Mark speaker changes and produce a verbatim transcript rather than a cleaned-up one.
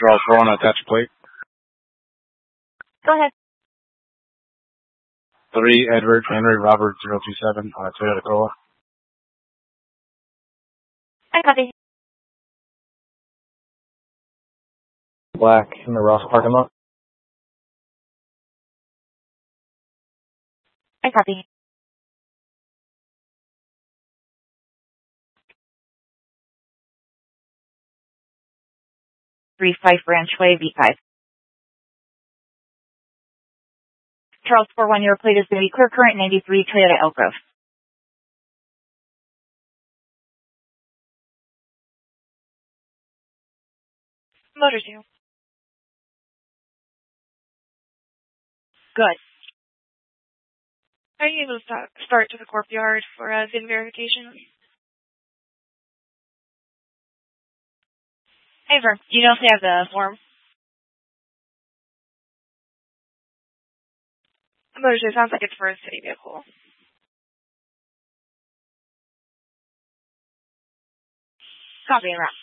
Speaker 1: Charles four one, attach plate.
Speaker 2: Go ahead.
Speaker 1: three Edward Henry Robert zero two seven, uh, Toyota Corolla.
Speaker 2: I copy.
Speaker 3: Black in the Ross parking lot.
Speaker 2: I copy. Three Fife Ranchway, V five. Charles four one, your plate is going to be Clear Current ninety-three Toyota Elk Grove. Motor two. Good.
Speaker 4: Are you able to start, start to the corp yard for uh, V I N verification?
Speaker 2: Hey, Vern, do you know if they have the form?
Speaker 4: Motor two, sounds like it's for a city vehicle.
Speaker 2: Copy and wrap.